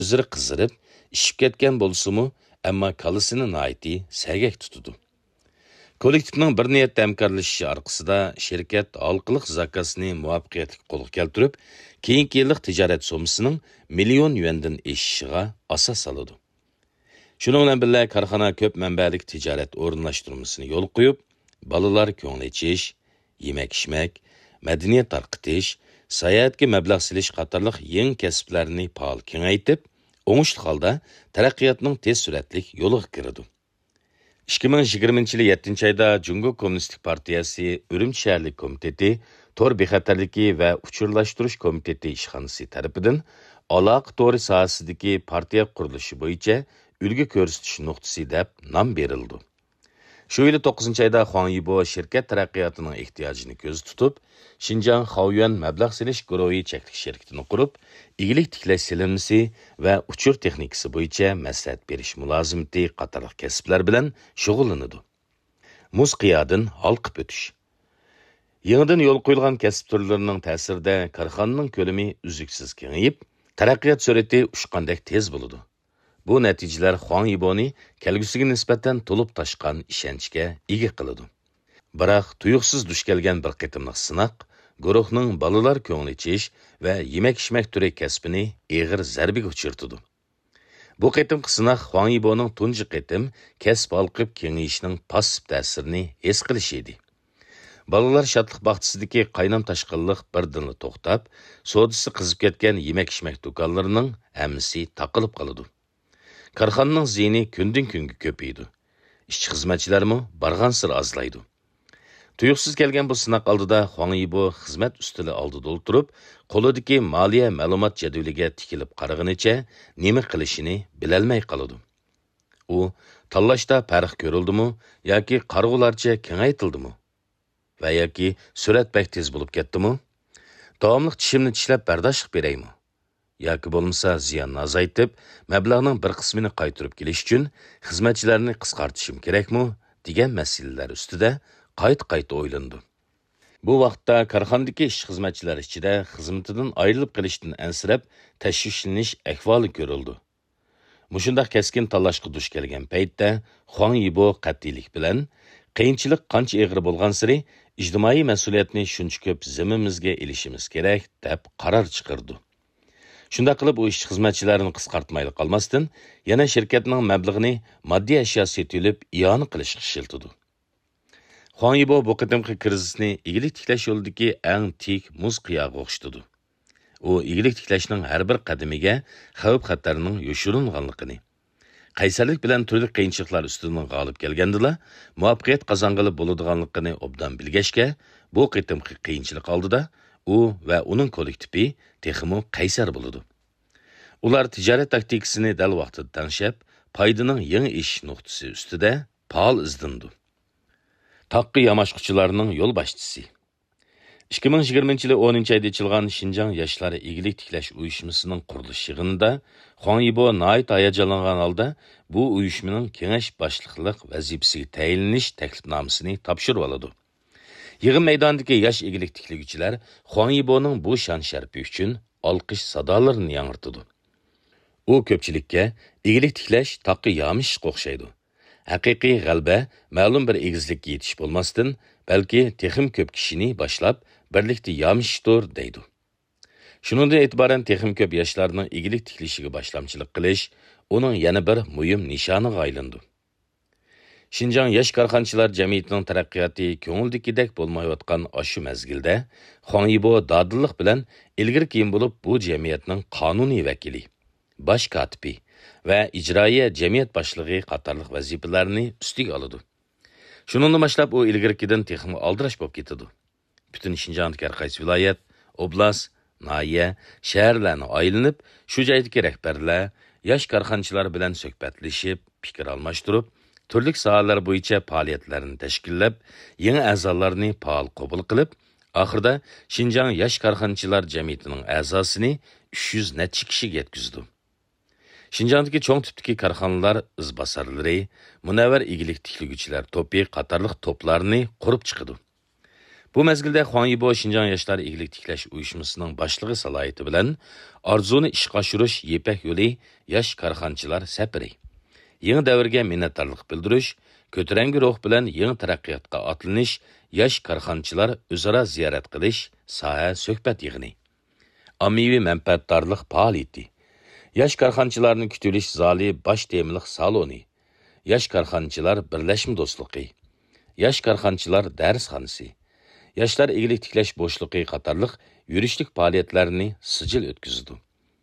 Üzeri qızırıp, işip ketken bolsumu, amma kalısını naiti sergek tutudu. Kollektivning bir niyatda hamkorlashishi orqasida shirkat halqiliq zakasini muvaffaqiyatli qo'lga keltirib, keyingi yillik tijorat sommasining million yuandan eshishiga asos soladi. Shuning bilan birga korxona ko'p manbalik tijorat o'rinlashtirmasini yo'l qo'yib, bolalar ko'ngil ichish, yemak-ichmak, madaniyat tarqitish, sayohatga mablag' silish qatorliq yangi kasblarni faol kengaytib, o'ngishli holda taraqqiyotning tez suratli yo'liga kiradi. 2020 yılı 7. ayda Cungo Komünistik Partiyası Ürümçi Şəhərlik Komiteti, Tor Bexatarliki və Uçurlaşdırış Komiteti işxanası tərəfindən Alaq Tori sahəsidəki partiya quruluşu boyunca ülgü göstəriş nöqtəsi deyə nam verildi. Şu yılı 9. ayda Huang Yibo şirket taraqqiyatının ehtiyacını göz tutup, Şinjan Xaoyuan məbləğ silish guruhi çəklik şirketini qurup, igilik tiklash silinmisi və uçur texnikası boyunca məsləhət berish mulazimati qatarlıq kəsblər bilan şug'ullanadi. Muz qiyadın halqıb ötüş. Yenidən yol qoyulğan kəsb türlərinin təsirdə karxananing ko'lami üzüksüz kengayib, taraqqiyot sur'ati uçqandek tez bo'ladi. Bu natijalar Huang Yiboni kelgusiga nisbatan to'lib toshgan ishonchga ega qiladi. Biroq tuyuqsiz duch kelgan bir qitimliq sinoq guruhning bolalar ko'ngli ichish va yemak-ichmak turi kasbini eg'ir zarbiga uchirtdi. Bu qitimli sinoq Huang Yiboning tunji qitim kasb halqib kengayishning passiv ta'sirini his qilish edi. Balalar shodlik baxtisidagi qaynam tashqinliq birdinli to'xtab, sodisi qizib ketgan yemak-ichmak do'konlarining hammasi taqilib qoladi. Karxananing ziyni kundan kunga ko'paydi. İşçi xizmatchilarmi barg'ansir azlaydi. Tuyuqsiz kelgan bu sinoq oldida Huang Yibo xizmat ustili oldida o'tirib, qo'lidagi moliya ma'lumot jadvaliga tikilib qarag'inicha nima qilishini bilolmay qoladi. U tanlashda farq ko'rildimi yoki qarg'ularcha kengaytildimi? Va yoki surat bak tez bo'lib ketdimi? Davomli tishimni tishlab bardoshlik beraymi? yoki bo'lmasa ziyonni azaytib, mablag'ning bir qismini qaytarib kelish uchun xizmatchilarni qisqartishim kerakmi degan masalalar ustida qayta o'ylandi. Bu vaqtda korxonadagi ish xizmatchilari ichida xizmatidan ayrilib qilishdan ansirab tashvishlanish ahvoli ko'rildi. Mushundaq keskin tanlashga duch kelgan paytda Huang Yibo qat'iylik bilan qiyinchilik qancha og'ir bo'lgan sari ijtimoiy mas'uliyatni shuncha ko'p zimmamizga ilishimiz kerak deb qaror chiqardi. Shunda qilib u ish xizmatchilarini qisqartmayli qolmasdan, yana shirkatning mablag'ini moddiy ashyo setilib iyon qilishga shiltidi. Huang Yibo bu qitimqi krizisni igilik tiklash yo'lidagi eng tik muz qiyog'iga o'xshatdi. U igilik tiklashning har bir qadamiga xavf-xatarning yoshiringanligini, qaysarlik bilan turli qiyinchiliklar ustidan g'olib kelgandila, muvaffaqiyat qozong'ili bo'ladiganligini obdan bilgachga, bu qitimqi qiyinchilik oldida u va uning kollektivi texmo qaysar bo'ladi. Ular tijorat taktikasini dal vaqtida tanishib, foydaning yangi ish nuqtasi ustida faol izdindi. Taqqi yamashquchilarning yo'l boshchisi. 2020 yılı 10. ayda açılgan Şinjan Yaşları İgilik Tiklash uyushmasining qurilish yig'inida Huang Yibo nayt hayajonlangan holda bu uyushmaning kengash boshliqlik vazifasiga tayinlanish taklifnomasini topshirib oladi. Yig'in maydonidagi yosh igilik tiklovchilar Huang Yiboning bu shon sharfi uchun olqish sadolarini yangirtdi. U ko'pchilikka igilik tiklash taqqi yamishga o'xshaydi. Haqiqiy g'alaba ma'lum bir egizlikka yetish bo'lmasdan, balki texim ko'p kishini boshlab birlikda yamishdir deydi. Shuningdan e'tiboran texim ko'p yoshlarning igilik tiklishiga boshlamchilik qilish uning yana bir muhim nishoniga aylandi. Şinjan Yaş Karxanchilar jamiyatining taraqqiyoti ko'ngildagidek bo'lmayotgan shu mazgilda Huang Yibo dadillik bilan ilgari keyin bo'lib bu jamiyatning qonuniy vakili, bosh kotibi va ijroiya jamiyat boshlig'i qatorliq vazifalarni ustiga oladi. Shuningdan boshlab u ilgarikidan texmi aldirash bo'lib ketadi. Butun Şinjandagi har qaysi viloyat, oblast, nahiya, shaharlarni aylanib, shu joydagi rahbarlar yosh karxanchilar bilan suhbatlashib, fikr almashtirib, turli sohalar bo'yicha faoliyatlarni tashkillab, yangi a'zolarni faol qabul qilib, oxirida Şinjan Yosh Karxanchilar jamiyatining a'zosini 300 necha kishiga yetkazdi. Şinjandagi cho'ng tipdagi karxanalar izbosarlari, munavvar igilik tiklaguvchilar to'pi qatorliq to'plarni qurib chiqdi. Bu mezgilde Huang Yibo Şinjan Yaşlar İgilik Tiklash Uyuşmasının başlığı salayeti bilen arzuni ishga oshirish yepak yo'li yosh korxonchilar safari. Yangi davrga minnatdorlik bildirish, ko'tarangi ruh bilan yangi taraqqiyotga otlanish, yosh korxonchilar o'zaro ziyorat qilish, soha suhbat yig'ini. Ommaviy manfaatdorlik faoliyati. Yosh korxonchilarning kutilish zali bosh temliq saloni. Yosh korxonchilar birlashma do'stligi. Yosh korxonchilar darsxonasi. Yoshlar igilik tiklash bo'shliqi qatorliq yurishlik faoliyatlarini sijil o'tkazdi.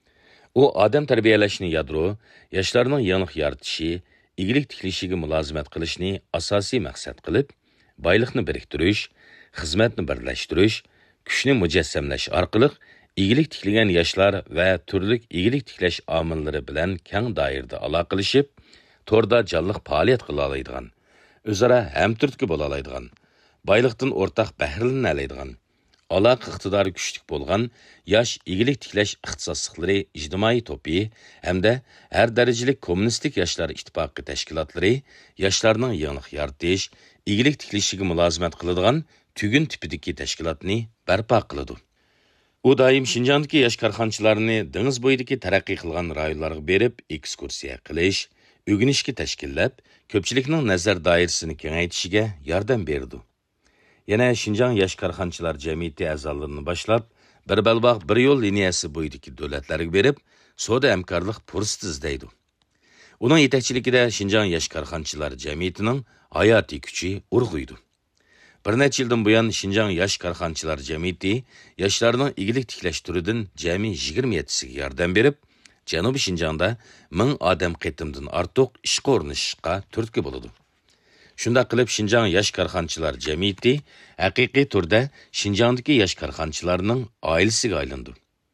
U odam tarbiyalashni yadro, yoshlarning yangilik yaratishi, igilik tiklishiga mulozimat qilishni asosiy maqsad qilib, boyliqni biriktirish, xizmatni birlashtirish, kuchni mujassamlash orqali igilik tikilgan yoshlar va turli igilik tiklash omillari bilan keng doirada aloqalashib, to'rda jonliq faoliyat qila oladigan, o'zaro hamturtki bo'la oladigan, boyliqdan o'rtaq bahrilana oladigan, aloqa iqtidori kuchli bo'lgan yosh igilik tiklash ixtisosliklari ijtimoiy to'pi hamda har darajalik kommunistik yoshlar ittifoqi tashkilotlari yoshlarning yangilik yaratish, igilik tiklishiga mulozimat qiladigan tugun tipidagi tashkilotni barpo qiladi. U doim Şinjandagi yosh korxonchilarni dengiz bo'yidagi taraqqiy qilgan rayonlarga berib, ekskursiya qilish, o'rganishga tashkillab, ko'pchilikning nazar doirasini kengaytishiga yordam berdi. Yana Şinjan yosh korxonchilar jamiyati a'zolarini boshlab, bir balbaq bir yo'l liniyasi bo'yidagi davlatlarga berib, savdo hamkorlik fursati izlaydi. Uning yetakchiligida Şinjan yosh korxonchilar jamiyatining hayotiy kuchi urg'uydi. Bir necha yildan buyon Şinjan yosh korxonchilar jamiyati yoshlarning igilik tiklash turidan jami 27siga yordam berib, Janubiy Şinjanda 1000 odam qatimdan ortiq ishga o'rnashishga turtki bo'ladi. Shunda qilib Şinjan yosh korxonchilar jamiyati haqiqiy turda Şinjandagi yosh korxonchilarning oilasiga aylandi.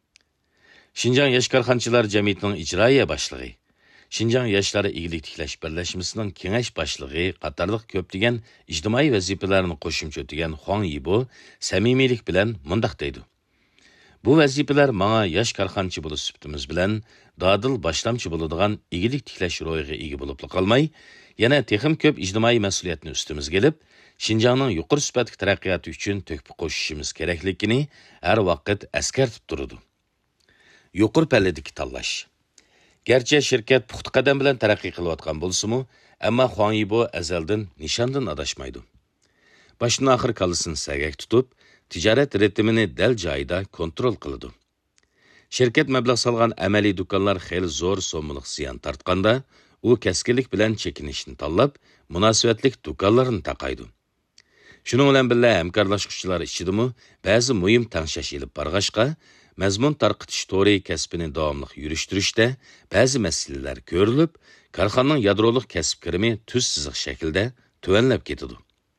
Şinjan yosh korxonchilar jamiyatining ijroiya boshlig'i, Şinjan yoshlari igilik tiklash birlashmasining kengash boshlig'i qatorliq ko'plagan ijtimoiy vazifalarni qo'shimcha o'tagan Huang Yibo samimiylik bilan mundaq deydi. Bu vazifalar menga yosh korxonchi bo'lish sifatimiz bilan dadil boshlamchi bo'ladigan igilik tiklash ro'yiga ega bo'lib qolmay, yana texim ko'p ijtimoiy mas'uliyatni ustimizga kelib, Şinjanning yuqori sifatli taraqqiyoti uchun to'kib qo'shishimiz kerakligini har vaqt eskartib turadi. Yuqori palladagi tanlash. Gerçi şirket puxta qadam bilan taraqqiy qilayotgan bo'lsa-mu, ammo Huang Yibo azaldan nishondan adashmaydi. Boshdan oxir kallasini sagak tutib, tijorat ritmini dal joyida kontrol qiladi. Şirket mablag' solgan amaliy do'konlar xeyli zo'r so'mliq ziyon tortganda, u kaskinlik bilan chekinishni tanlab, munosabatlik do'konlarni taqaydi. Shuning bilan birga hamkorlashuvchilar ichidimi ba'zi muhim tangshash ilib borg'ashqa, mazmun tarqitish to'ri kasbini davomli yurishtirishda ba'zi masalalar ko'rilib, korxonaning yadrolik kasb kirimi tuz siziq shaklda tuvanlab ketadi.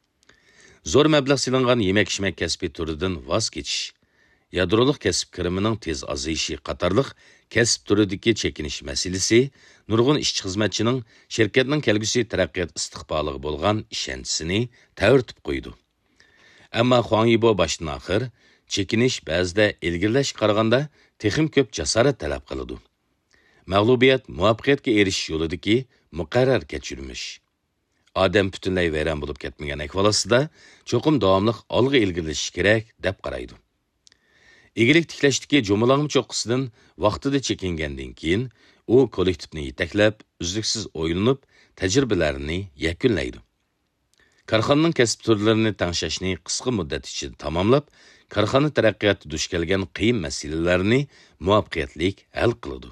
Zo'r mablag' silingan yemak-ichmak kasbi turidan voz kechish, yadrolik kasb kirimining tez ozayishi qatorliq kasb turidagi chekinish masalasi nurg'un ishchi xizmatchining shirkatning kelgusi taraqqiyot istiqboliga bo'lgan ishonchisini ta'virtib qo'ydi. Ammo Huang Yibo boshdan oxir chekinish ba'zida ilgirlash qaraganda texim ko'p jasorat talab qiladi. Mag'lubiyat muvaffaqiyatga erishish yo'lidagi muqarrar kechirmish. Odam butunlay vayron bo'lib ketmagan ahvolida cho'qim davomli olg'a ilgirlash kerak deb qaraydi. Igilik tiklashdagi jo'malang'im cho'qqisidan vaqtida chekingandan keyin u kollektivni yetaklab, uzluksiz o'ylanib, tajribalarini yakunlaydi. Korxonaning kasb turlarini tanishishni qisqa muddat ichida tamomlab, korxona taraqqiyoti duch kelgan qiyin masalalarni muvaffaqiyatli hal qiladi.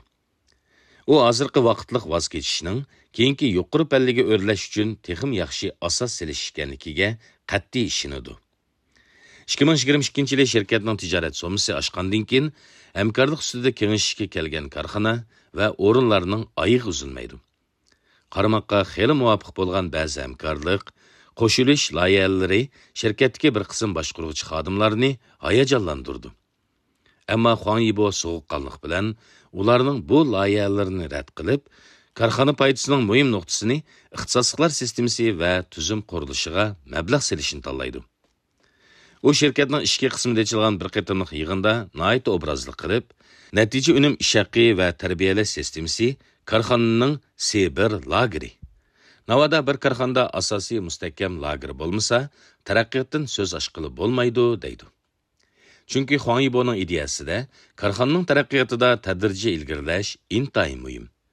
U hozirgi vaqtliq voz kechishning keyingi yuqori pallaga o'rlash uchun texim yaxshi asos selish ekanligiga qat'iy ishonadi. 2022-yil shirkatning tijorat so'masi oshgandan keyin hamkorlik ustida kengashishga kelgan korxona va o'rinlarning oyig'i uzilmaydi. Qaramoqqa xeyli muvofiq bo'lgan ba'zi hamkorlik qo'shilish loyihalari shirkatdagi bir qism boshqaruvchi xodimlarni hayajonlantirdi. Ammo Huang Yibo sovuqqonlik bilan ularning bu loyihalarini rad qilib, korxona foydasining muhim nuqtasini ixtisosliklar sistemasi va tuzum qurilishiga mablag' selishni tanlaydi. U shirkatning ishki qismida ochilgan bir qatimliq yig'inda nihoyat obrazli qilib, natija unum ish haqi va tarbiyalash sistemasi korxonaning C1 lageri, Navada bir karxanda asosiy mustahkam lager bo'lmasa, taraqqiyotdan so'z ochqili bo'lmaydi, deydi. Chunki Huang Yiboning ideyasida karxananing taraqqiyotida tadrijiy ilgirlash intayin muhim.